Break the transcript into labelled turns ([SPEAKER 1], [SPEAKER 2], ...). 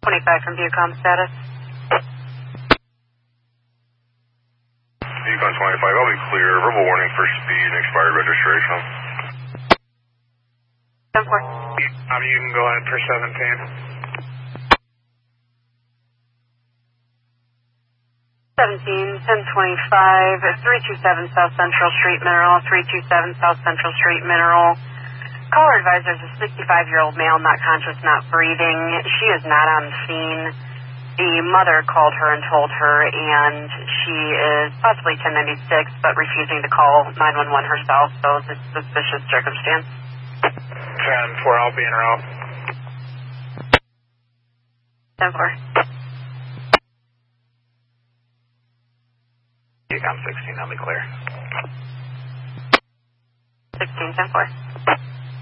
[SPEAKER 1] 25 from Viewcom status.
[SPEAKER 2] Viewcom 25, I'll be clear. Verbal warning for speed and expired registration.
[SPEAKER 1] 10-4.
[SPEAKER 3] You can go ahead for 17.
[SPEAKER 1] 17, 1025, 327 South Central Street Mineral, 327 South Central Street Mineral. Caller advisor is a 65-year-old male, not conscious, not breathing. She is not on the scene. The mother called her and told her, and she is possibly 1096, but refusing to call 911 herself, so it's a suspicious circumstance.
[SPEAKER 3] 10-4, I'll be in route.
[SPEAKER 1] 10-4.
[SPEAKER 3] Viewcom 16, I'll be clear.
[SPEAKER 1] 16, 10-4.